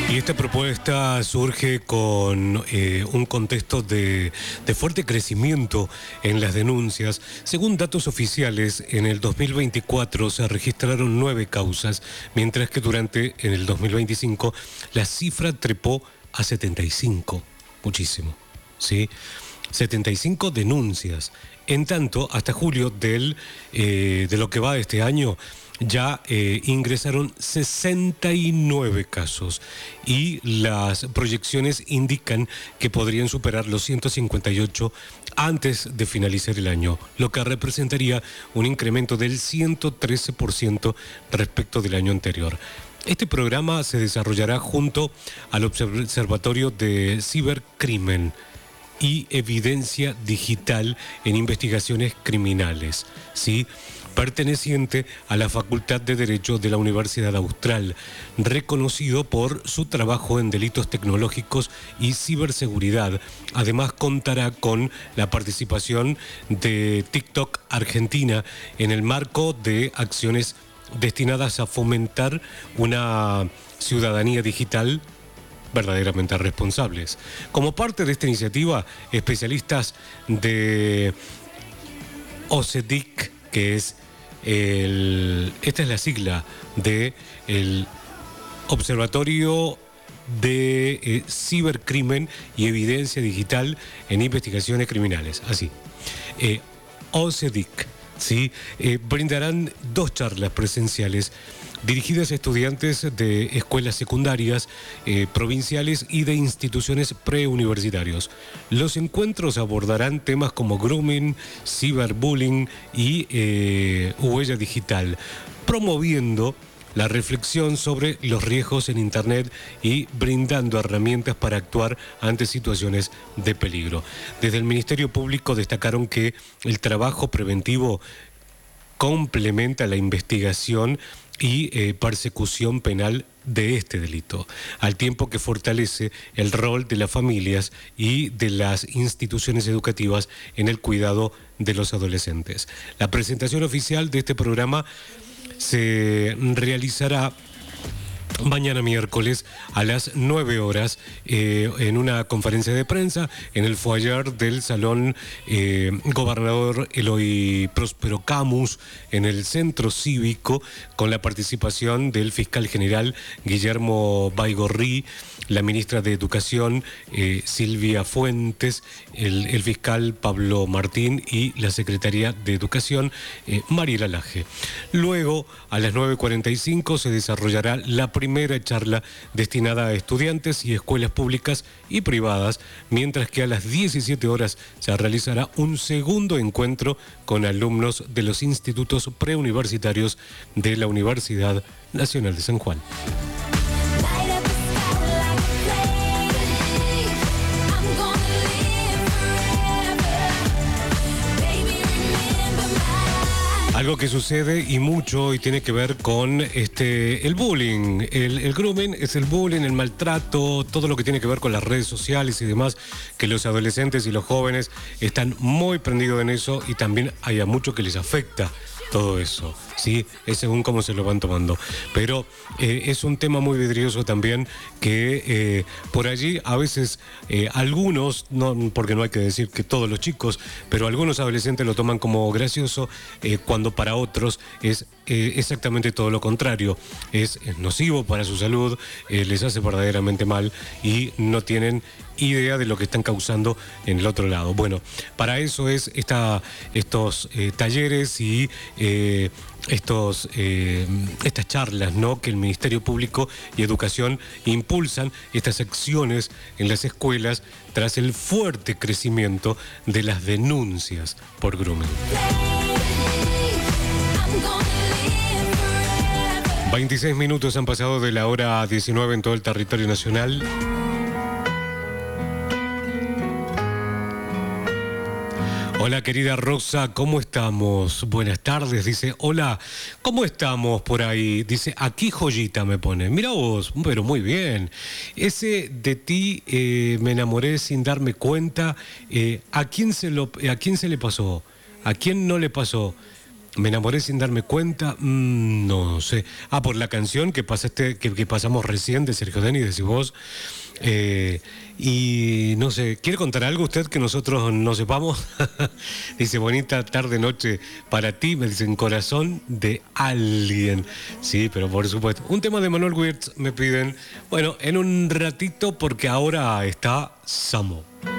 Y esta propuesta surge con un contexto de fuerte crecimiento en las denuncias. Según datos oficiales, en el 2024 se registraron 9 causas, mientras que en el 2025 la cifra trepó a 75. Muchísimo, ¿sí? 75 denuncias. En tanto, hasta julio de lo que va de este año, ya ingresaron 69 casos y las proyecciones indican que podrían superar los 158 antes de finalizar el año, lo que representaría un incremento del 113% respecto del año anterior. Este programa se desarrollará junto al Observatorio de Cibercrimen y Evidencia Digital en Investigaciones Criminales, ¿sí?, perteneciente a la Facultad de Derecho de la Universidad Austral, reconocido por su trabajo en delitos tecnológicos y ciberseguridad. Además, contará con la participación de TikTok Argentina en el marco de acciones destinadas a fomentar una ciudadanía digital verdaderamente responsables. Como parte de esta iniciativa, especialistas de OCDIC, que es esta es la sigla de el Observatorio de Cibercrimen y Evidencia Digital en Investigaciones Criminales, así, OCDIC, ¿sí? Brindarán 2 charlas presenciales dirigidas a estudiantes de escuelas secundarias, provinciales y de instituciones preuniversitarios. Los encuentros abordarán temas como grooming, ciberbullying y huella digital, promoviendo la reflexión sobre los riesgos en Internet y brindando herramientas para actuar ante situaciones de peligro. Desde el Ministerio Público destacaron que el trabajo preventivo complementa la investigación y persecución penal de este delito, al tiempo que fortalece el rol de las familias y de las instituciones educativas en el cuidado de los adolescentes. La presentación oficial de este programa se realizará mañana miércoles a las 9 horas en una conferencia de prensa en el foyer del Salón Gobernador Eloy Próspero Camus, en el Centro Cívico, con la participación del fiscal general Guillermo Baigorri, la ministra de Educación Silvia Fuentes, el fiscal Pablo Martín y la secretaria de Educación Mariela Laje. Luego, a las 9:45 se desarrollará la primera charla destinada a estudiantes y escuelas públicas y privadas, mientras que a las 17 horas se realizará un segundo encuentro con alumnos de los institutos preuniversitarios de la Universidad Nacional de San Juan. Algo que sucede y mucho y tiene que ver con el bullying. El grooming es el bullying, el maltrato, todo lo que tiene que ver con las redes sociales y demás, que los adolescentes y los jóvenes están muy prendidos en eso y también hay a mucho que les afecta todo eso, ¿sí? Es según cómo se lo van tomando. Pero es un tema muy vidrioso también que por allí a veces algunos, no, porque no hay que decir que todos los chicos, pero algunos adolescentes lo toman como gracioso cuando para otros es exactamente todo lo contrario. Es nocivo para su salud, les hace verdaderamente mal y no tienen idea de lo que están causando en el otro lado. Bueno, para eso es estos talleres y estas charlas, ¿no?, que el Ministerio Público y Educación impulsan, estas acciones en las escuelas tras el fuerte crecimiento de las denuncias por grooming. 26 minutos han pasado de la hora 19 en todo el territorio nacional. Hola querida Rosa, ¿cómo estamos? Buenas tardes, dice. Hola, ¿cómo estamos por ahí? Dice, aquí joyita me pone. Mira vos, pero muy bien. Ese de ti me enamoré sin darme cuenta. ¿A quién se le pasó? ¿A quién no le pasó? Me enamoré sin darme cuenta, no sé. Ah, por la canción que pasaste, que pasamos recién de Sergio Denis, decís vos. Y no sé, ¿quiere contar algo usted que nosotros no sepamos? Dice, bonita tarde, noche para ti, me dicen corazón de alguien. Sí, pero por supuesto. Un tema de Manuel Wirtz me piden. Bueno, en un ratito porque ahora está Samo.